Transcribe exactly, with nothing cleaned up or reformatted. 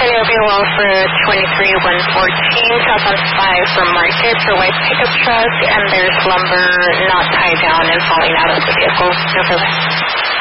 Zenobia Well for twenty-three one fourteen, southbound five for Market for white pickup truck, and there's lumber not tied down and falling out of the vehicle. No further.